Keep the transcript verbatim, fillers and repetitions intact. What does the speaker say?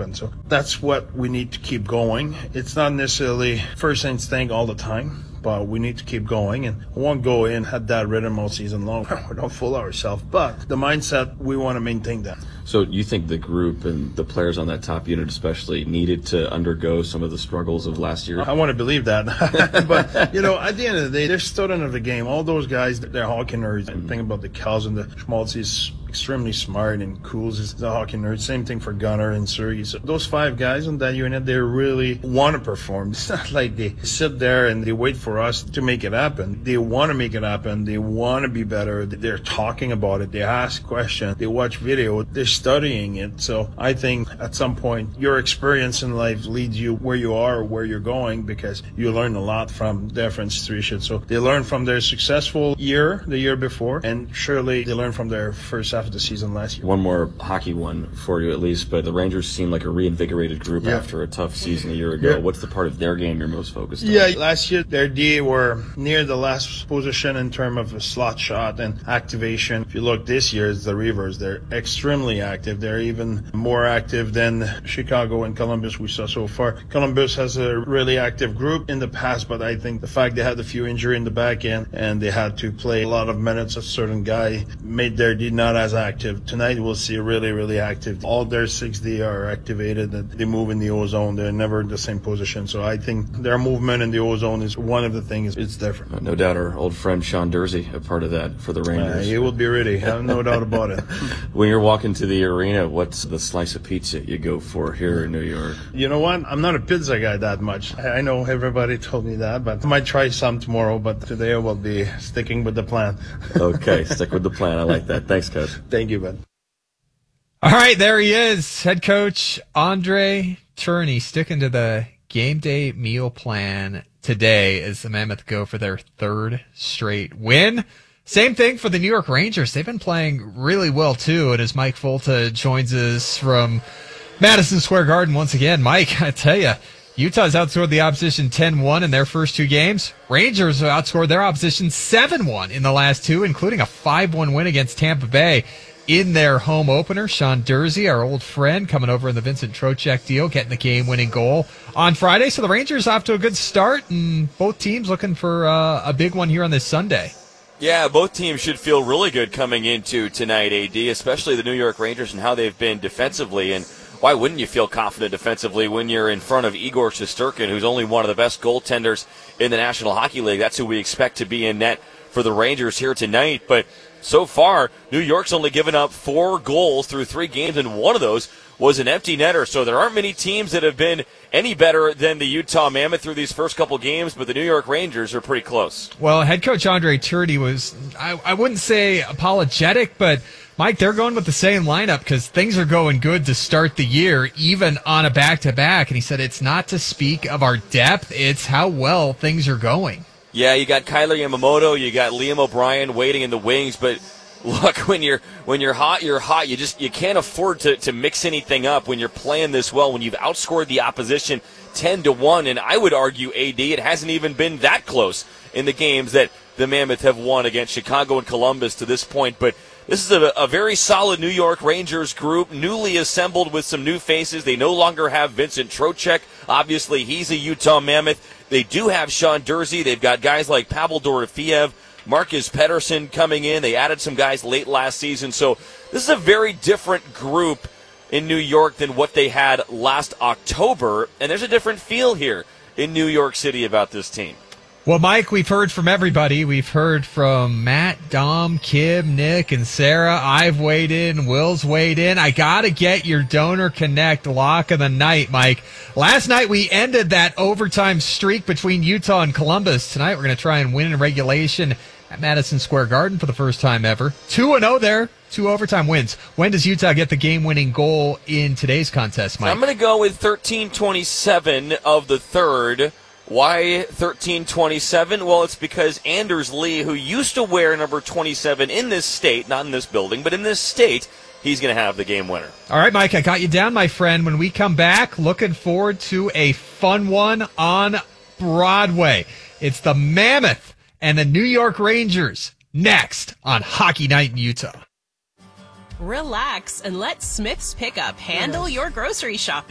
happen. So that's what we need to keep going. It's not necessarily first instinct all the time, but we need to keep going, and we won't go in at that rhythm all season long. We don't fool ourselves, but the mindset, we want to maintain that. So you think the group and the players on that top unit especially needed to undergo some of the struggles of last year? I want to believe that. But, you know, at the end of the day, they're students of the game. All those guys, they're hockey nerds. And think about the Cows and the Schmaltz extremely smart, and Cools is the hockey nerd. Same thing for Gunnar and Sergei. So those five guys on that unit, they really want to perform. It's not like they sit there and they wait for us to make it happen. They want to make it happen. They want to be better. They're talking about it. They ask questions. They watch video. They're studying it. So I think at some point your experience in life leads you where you are or where you're going, because you learn a lot from different situations. So they learn from their successful year, the year before, and surely they learn from their first half of the season last year. One more hockey one for you at least, but the Rangers seem like a reinvigorated group yeah. after a tough season a year ago. Yeah. What's the part of their game you're most focused on? Yeah, last year their D were near the last position in terms of a slot shot and activation. If you look this year, it's the Reavers. They're extremely active. They're even more active than Chicago and Columbus we saw so far. Columbus has a really active group in the past, but I think the fact they had a few injuries in the back end and they had to play a lot of minutes, a certain guy made their D not as active. Tonight we'll see really, really active. All their six D are activated. They move in the O-zone. They're never in the same position. So I think their movement in the O-zone is one of the things. It's different. Uh, no doubt our old friend Sean Durzi, a part of that for the Rangers. Uh, he will be ready. I have no doubt about it. When you're walking to the arena, what's the slice of pizza you go for here in New York? You know what? I'm not a pizza guy that much. I know everybody told me that, but I might try some tomorrow. But today I will be sticking with the plan. Okay, stick with the plan. I like that. Thanks, Coach. Thank you, Ben. All right, there he is, head coach Andre Tourigny, sticking to the game day meal plan today as the Mammoth go for their third straight win. Same thing for the New York Rangers. They've been playing really well, too. And as Mike Folta joins us from Madison Square Garden once again, Mike, I tell you, Utah's outscored the opposition ten one in their first two games. Rangers have outscored their opposition seven one in the last two, including a five one win against Tampa Bay in their home opener. Sean Durzi, our old friend, coming over in the Vincent Trocheck deal, getting the game-winning goal on Friday. So the Rangers off to a good start, and both teams looking for uh, a big one here on this Sunday. Yeah, both teams should feel really good coming into tonight, A D, especially the New York Rangers and how they've been defensively. And why wouldn't you feel confident defensively when you're in front of Igor Shesterkin, who's only one of the best goaltenders in the National Hockey League? That's who we expect to be in net for the Rangers here tonight. But so far, New York's only given up four goals through three games, and one of those was an empty netter. So there aren't many teams that have been any better than the Utah Mammoth through these first couple games, but the New York Rangers are pretty close. Well, head coach Andre Tourigny was, I, I wouldn't say apologetic, but Mike, they're going with the same lineup because things are going good to start the year, even on a back-to-back. And he said it's not to speak of our depth, it's how well things are going. Yeah, you got Kyler Yamamoto, you got Liam O'Brien waiting in the wings, but look, when you're when you're hot, you're hot. You just you can't afford to, to mix anything up when you're playing this well, when you've outscored the opposition ten to one, and I would argue, A D, it hasn't even been that close in the games that the Mammoth have won against Chicago and Columbus to this point. But this is a, a very solid New York Rangers group, newly assembled with some new faces. They no longer have Vincent Trocheck. Obviously, he's a Utah Mammoth. They do have Sean Durzi. They've got guys like Pavel Dorofeev, Marcus Pettersson coming in. They added some guys late last season. So this is a very different group in New York than what they had last October. And there's a different feel here in New York City about this team. Well, Mike, we've heard from everybody. We've heard from Matt, Dom, Kim, Nick, and Sarah. I've weighed in. Will's weighed in. I got to get your Donor Connect lock of the night, Mike. Last night we ended that overtime streak between Utah and Columbus. Tonight we're going to try and win in regulation at Madison Square Garden for the first time ever. two and oh there. Two overtime wins. When does Utah get the game-winning goal in today's contest, Mike? I'm going to go with thirteen twenty-seven of the third. Why thirteen twenty-seven? Well, it's because Anders Lee, who used to wear number twenty-seven in this state, not in this building, but in this state, he's going to have the game winner. All right, Mike, I got you down, my friend. When we come back, looking forward to a fun one on Broadway. It's the Mammoth and the New York Rangers next on Hockey Night in Utah. Relax and let Smith's Pickup handle your grocery shopping.